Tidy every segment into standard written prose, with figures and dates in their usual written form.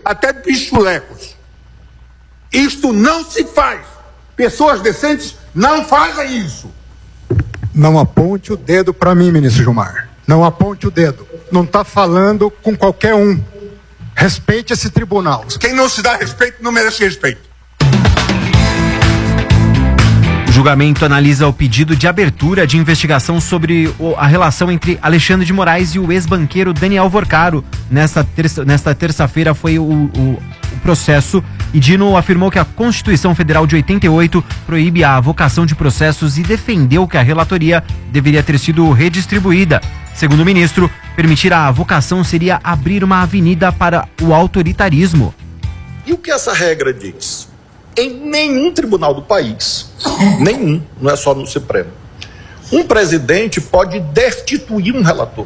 até bichulecos. Isto não se faz. Pessoas decentes não fazem isso. Não aponte o dedo para mim, ministro Gilmar. Não aponte o dedo. Não está falando com qualquer um. Respeite esse tribunal. Quem não se dá respeito não merece respeito. O julgamento analisa o pedido de abertura de investigação sobre a relação entre Alexandre de Moraes e o ex-banqueiro Daniel Vorcaro. Nesta terça-feira foi o processo, e Dino afirmou que a Constituição Federal de 88 proíbe a avocação de processos e defendeu que a relatoria deveria ter sido redistribuída. Segundo o ministro, permitir a avocação seria abrir uma avenida para o autoritarismo. E o que essa regra diz? Em nenhum tribunal do país, nenhum, não é só no Supremo, um presidente pode destituir um relator.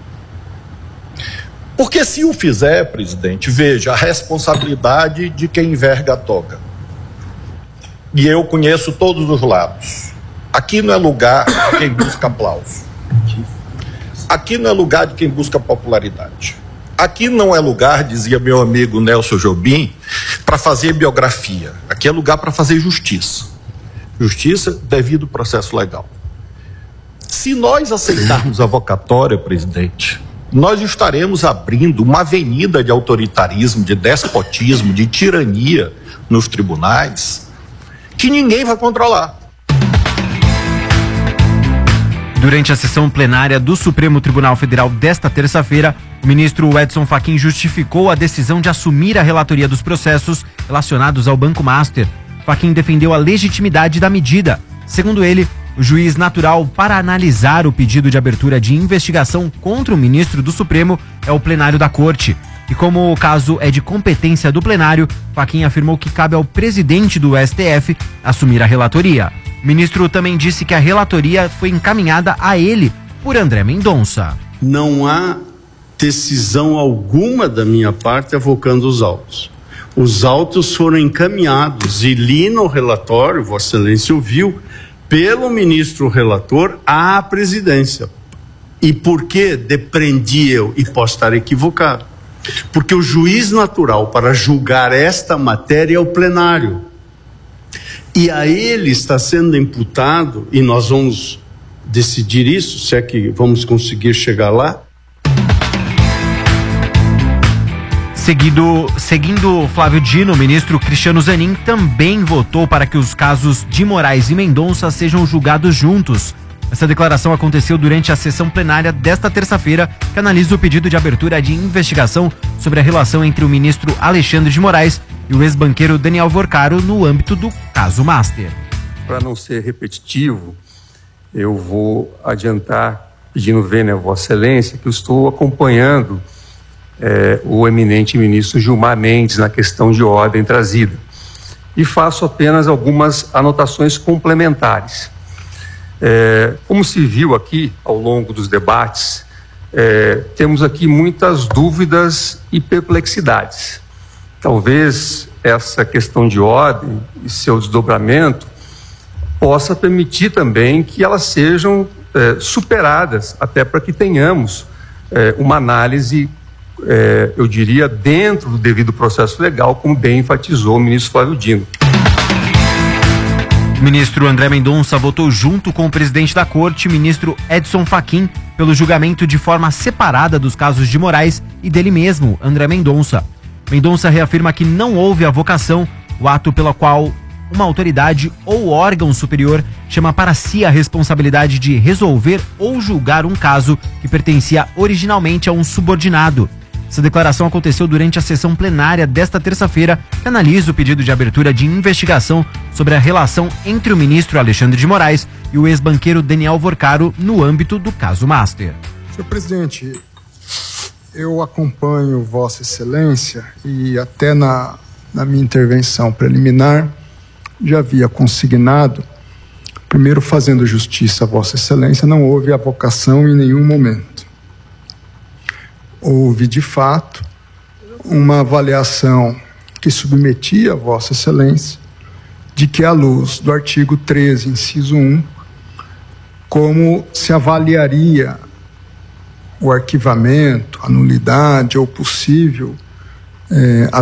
Porque se o fizer, presidente, veja a responsabilidade de quem enverga a toga. E eu conheço todos os lados. Aqui não é lugar de quem busca aplauso. Aqui não é lugar de quem busca popularidade. Aqui não é lugar, dizia meu amigo Nelson Jobim, para fazer biografia. Aqui é lugar para fazer justiça. Justiça devido ao processo legal. Se nós aceitarmos a avocatória, presidente, nós estaremos abrindo uma avenida de autoritarismo, de despotismo, de tirania nos tribunais que ninguém vai controlar. Durante a sessão plenária do Supremo Tribunal Federal desta terça-feira, o ministro Edson Fachin justificou a decisão de assumir a relatoria dos processos relacionados ao Banco Master. Fachin defendeu a legitimidade da medida. Segundo ele, o juiz natural para analisar o pedido de abertura de investigação contra o ministro do Supremo é o plenário da Corte. E como o caso é de competência do plenário, Fachin afirmou que cabe ao presidente do STF assumir a relatoria. O ministro também disse que a relatoria foi encaminhada a ele por André Mendonça. Não há decisão alguma da minha parte avocando os autos. Os autos foram encaminhados e li no relatório, Vossa Excelência ouviu, pelo ministro relator à presidência. E por que depreendi eu? E posso estar equivocado. Porque o juiz natural para julgar esta matéria é o plenário. E a ele está sendo imputado, e nós vamos decidir isso, se é que vamos conseguir chegar lá. Seguindo Flávio Dino, o ministro Cristiano Zanin também votou para que os casos de Moraes e Mendonça sejam julgados juntos. Essa declaração aconteceu durante a sessão plenária desta terça-feira, que analisa o pedido de abertura de investigação sobre a relação entre o ministro Alexandre de Moraes e o ex-banqueiro Daniel Vorcaro no âmbito do caso Master. Para não ser repetitivo, eu vou adiantar, pedindo vênia a Vossa Excelência, que eu estou acompanhando o eminente ministro Gilmar Mendes na questão de ordem trazida. E faço apenas algumas anotações complementares. Como se viu aqui ao longo dos debates, temos aqui muitas dúvidas e perplexidades. Talvez essa questão de ordem e seu desdobramento possa permitir também que elas sejam superadas, até para que tenhamos uma análise, eu diria, dentro do devido processo legal, como bem enfatizou o ministro Flávio Dino. O ministro André Mendonça votou junto com o presidente da Corte, ministro Edson Fachin, pelo julgamento de forma separada dos casos de Moraes e dele mesmo, André Mendonça. Mendonça reafirma que não houve avocação, o ato pelo qual uma autoridade ou órgão superior chama para si a responsabilidade de resolver ou julgar um caso que pertencia originalmente a um subordinado. Essa declaração aconteceu durante a sessão plenária desta terça-feira, que analisa o pedido de abertura de investigação sobre a relação entre o ministro Alexandre de Moraes e o ex-banqueiro Daniel Vorcaro no âmbito do caso Master. Senhor presidente, eu acompanho Vossa Excelência e até na minha intervenção preliminar já havia consignado, primeiro fazendo justiça a Vossa Excelência, não houve avocação em nenhum momento. Houve, de fato, uma avaliação que submetia a Vossa Excelência de que, à luz do artigo 13, inciso 1, como se avaliaria o arquivamento, a nulidade ou possível